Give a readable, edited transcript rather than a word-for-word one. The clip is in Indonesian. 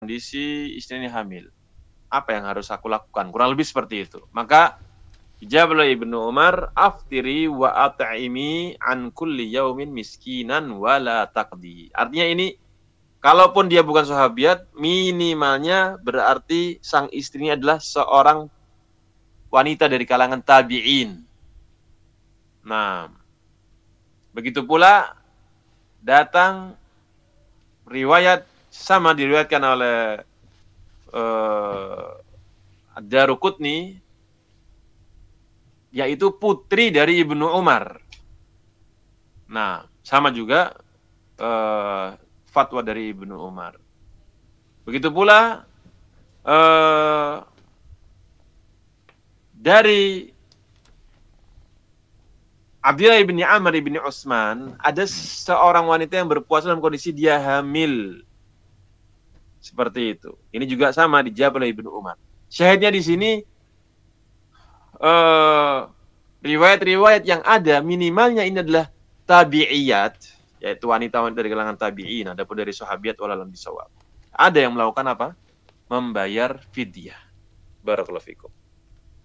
kondisi istri ini hamil. Apa yang harus aku lakukan? Kurang lebih seperti itu. Maka jawab oleh Ibnu Umar, aftiri wa at'imi an kulli yaumin miskinan wala taqdi. Artinya ini, kalaupun dia bukan sahabiat, minimalnya berarti sang istrinya adalah seorang wanita dari kalangan tabi'in. Nah, begitu pula datang riwayat sama diriwayatkan oleh Ad-Daruqutni, yaitu putri dari Ibnu Umar. Nah, sama juga fatwa dari Ibnu Umar. Begitu pula dari Abdullah bin Amr bin Utsman, ada seorang wanita yang berpuasa dalam kondisi dia hamil. Seperti itu. Ini juga sama dijawab oleh Ibnu Umar. Syahidnya di sini riwayat-riwayat yang ada minimalnya ini adalah tabi'iyat, yaitu wanita-wanita dari kalangan tabi'in, adapun dari sahabiat walalam bisawab. Ada yang melakukan apa? Membayar fidyah. Barakallahu fikum.